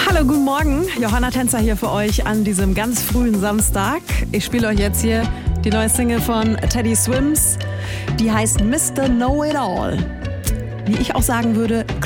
Hallo, guten Morgen. Johanna Tänzer hier für euch an diesem ganz frühen Samstag. Ich spiele euch jetzt hier die neue Single von Teddy Swims. Die heißt Mr. Know-It-All. Wie ich auch sagen würde,